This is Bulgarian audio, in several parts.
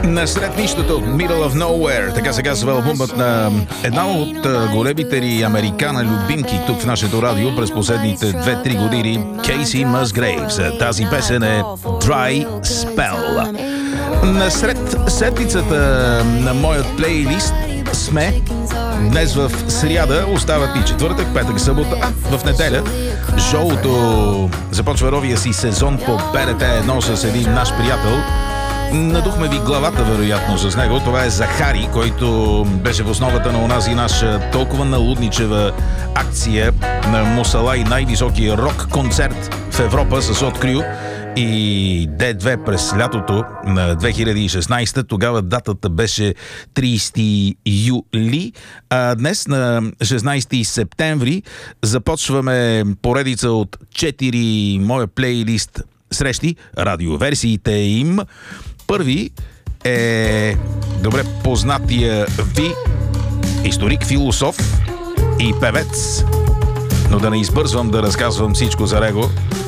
Насред нищото, Middle of Nowhere, така се казва албумът на една от големите ни американа любимки тук в нашето радио през последните 2-3 години, Кейси Мъсгрейвс. Тази песен е Dry Spell. Насред седмицата на моят плейлист сме днес в сряда, остават и четвъртък, петък, събота, в неделя шоуто започва новия си сезон по БНТ1 с един наш приятел. Надухме ви главата, вероятно, с него. Това е Захари, който беше в основата на онази наша толкова налудничева акция на Мусала и най-високия рок-концерт в Европа с Открю и D2 през лятото на 2016. Тогава датата беше 30 юли. А днес на 16 септември започваме поредица от 4 моя плейлист срещи, радиоверсиите им. Първи е добре познатия ви историк, философ и певец, но да не избързвам да разказвам всичко за него,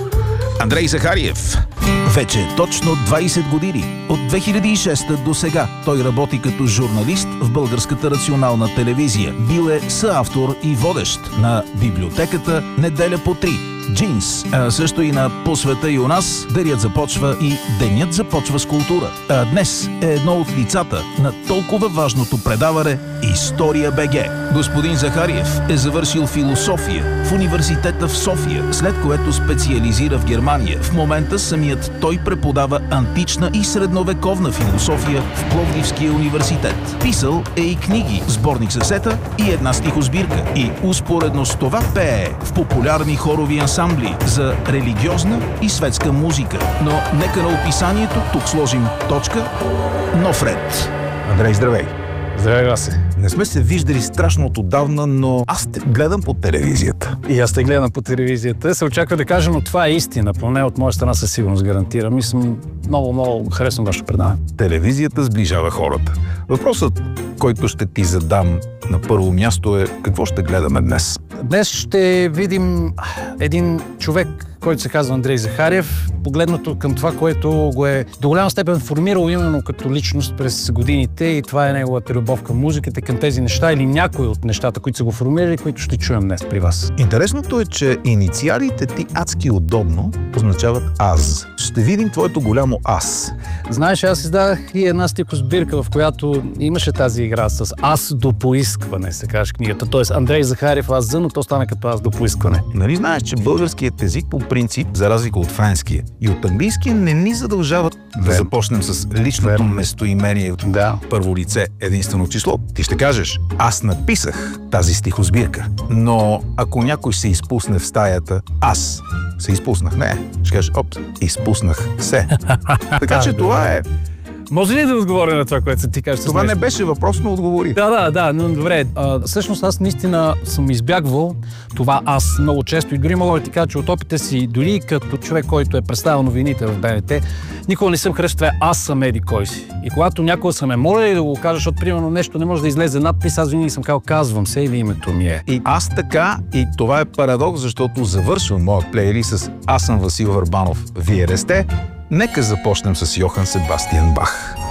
Андрей Захариев. Вече точно 20 години, от 2006 до сега, той работи като журналист в Българската национална телевизия. Бил е съавтор и водещ на библиотеката Неделя по 3, Джинс, а също и на По света и у нас. Дарят започва и Денят започва с култура. А днес е едно от лицата на толкова важното предаване История БГ. Господин Захариев е завършил философия в университета в София, след което специализира в Германия. В момента самият той преподава антична и средновековна философия в Пловдивския университет. Писал е и книги, сборник съсета и една стихосбирка. И успоредно с това пее в популярни хорови ансамбли за религиозна и светска музика. Но нека на описанието тук сложим точка. Нов ред. Андрей, здравей! Здравей, Васе. Не сме се виждали страшно отдавна, но аз те гледам по телевизията. И аз те гледам по телевизията. Се очаква да кажа, но това е истина. Поне от моя страна със сигурност гарантирам. И съм много харесвам вашето предаване. Телевизията сближава хората. Въпросът, който ще ти задам на първо място е: какво ще гледаме днес? Днес ще видим един човек, който се казва Андрей Захариев, погледнато към това, което го е до голяма степен формирало именно като личност през годините, и това е неговата любов към музиката, към тези неща или някои от нещата, които са го формирали, които ще чуем днес при вас. Интересното е, че инициалите ти адски удобно означават аз. Ще видим твоето голямо аз. Знаеш, аз издадах и една стихосбирка, в която имаше тази игра с аз до поискване, се казва книгата. Тоест Андрей Захариев аз за, но то стана като аз до поискване. Нали знаеш, че българският език по принцип, за разлика от френския и от английския, не ни задължават да започнем с личното местоимение от първо лице единствено число. Ти ще кажеш: аз написах тази стихосбирка, но ако някой се изпусне в стаята, аз се изпуснах. Не, ще кажеш: оп, изпуснах се. Така че това е... Може ли да отговоря на това, което ти кажеш? Това не беше въпрос, но отговори. Да, но добре. Всъщност аз наистина съм избягвал това аз много често и дори мога да ти кажа, че от опита си, дори като човек, който е представил новините в БНТ, никога не съм харесал това аз съм еди кой си. И когато някога са ме молили да го кажа, защото примерно нещо не може да излезе надпис, аз винаги съм казал: казвам се или името ми е. И аз така, и това е парадокс, защото завършвам моя плейлист с аз съм Васил Върбанов, вие не сте. Нека започнем с Йохан Себастиан Бах.